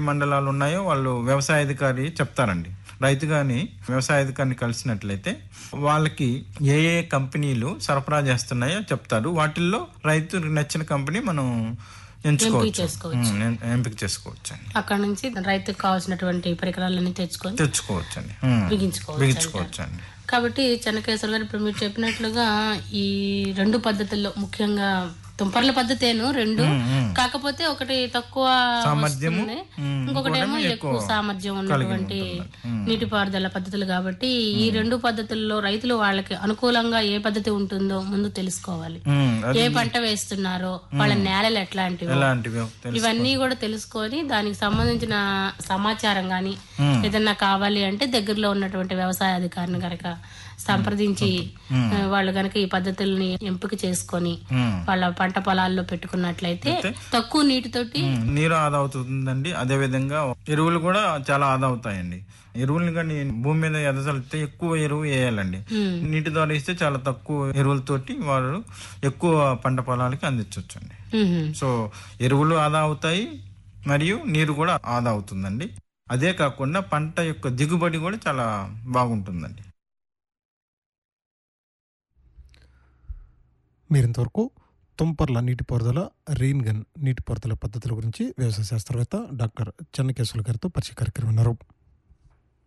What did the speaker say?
మండలాలు ఉన్నాయో వాళ్ళు వ్యవసాయ అధికారి చెప్తారండి. రైతు గాని వ్యవసాయ అధికారిని కలిసినట్లయితే వాళ్ళకి ఏ ఏ కంపెనీలు సరఫరా చేస్తున్నాయో చెప్తారు. వాటిల్లో రైతు నచ్చిన కంపెనీ మనం ఎంపిక చేసుకోవచ్చు అండి. అక్కడ నుంచి రైతుకు కావాల్సినటువంటి పరికరాలన్నీ తెచ్చుకోవచ్చు అండి, బిగించుకోవచ్చు అండి. కాబట్టి చెన్నకేశ్వర గారు, ఇప్పుడు మీరు చెప్పినట్లుగా ఈ 2 పద్ధతుల్లో ముఖ్యంగా తుంపర్ల పద్ధతేను 2, కాకపోతే ఒకటి తక్కువ సామర్థ్యం, ఇంకొకటేమో ఎక్కువ సామర్థ్యం ఉన్నటువంటి నీటిపారుదల పద్ధతులు. కాబట్టి ఈ 2 పద్ధతుల్లో రైతులు వాళ్ళకి అనుకూలంగా ఏ పద్ధతి ఉంటుందో ముందు తెలుసుకోవాలి. ఏ పంట వేస్తున్నారో, వాళ్ళ నేలలు ఎట్లాంటివో ఇవన్నీ కూడా తెలుసుకొని దానికి సంబంధించిన సమాచారం గాని ఏదన్నా కావాలి అంటే దగ్గరలో ఉన్నటువంటి వ్యవసాయ అధికారిని గనక సంప్రదించి వాళ్ళు గనక ఈ పద్ధతుల్ని ఎంపిక చేసుకొని వాళ్ళ పంట పొలాల్లో పెట్టుకున్నట్లయితే తక్కువ నీటితోటి నీరు ఆదా అవుతుందండి. అదే విధంగా ఎరువులు కూడా చాలా ఆదా అవుతాయండి. ఎరువుల్ని కానీ భూమి మీద ఎదజల్లితే ఎక్కువ ఎరువు వేయాలండి. నీటి ద్వారా ఇస్తే చాలా తక్కువ ఎరువులతోటి వారు ఎక్కువ పంట పొలాలకి అందించవచ్చు అండి. సో ఎరువులు ఆదా అవుతాయి మరియు నీరు కూడా ఆదా అవుతుందండి. అదే కాకుండా పంట యొక్క దిగుబడి కూడా చాలా బాగుంటుందండి. మీరింతవరకు తుంపర్ల నీటిపారుదల, రెయిన్ గన్ నీటిపారుదల పద్ధతుల గురించి వ్యవసాయ శాస్త్రవేత్త డాక్టర్ చెన్నకేశవులు గారితో పరిచయ కార్యక్రమం విన్నారు.